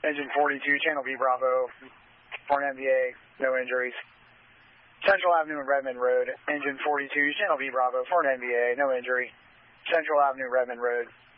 Engine 42, Channel V Bravo, for an MVA, no injuries. Central Avenue and Redmond Road, Engine 42, Channel V Bravo, for an MVA, no injury. Central Avenue, Redmond Road,